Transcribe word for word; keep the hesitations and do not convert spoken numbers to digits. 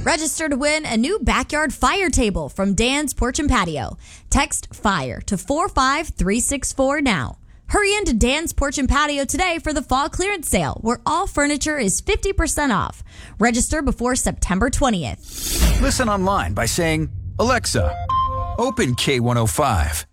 Register to win a new backyard fire table from Dan's Porch and Patio. Text FIRE to four five three six four now. Hurry into Dan's Porch and Patio today for the fall clearance sale, where all furniture is fifty percent off. Register before September twentieth. Listen online by saying, Alexa, open K one oh five.